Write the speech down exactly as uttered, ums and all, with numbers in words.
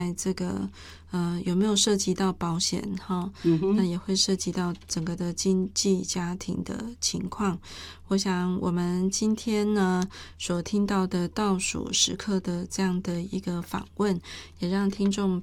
这个呃有没有涉及到保险哈、 嗯那也会涉及到整个的经济家庭的情况。我想我们今天呢所听到的倒数时刻的这样的一个访问，也让听众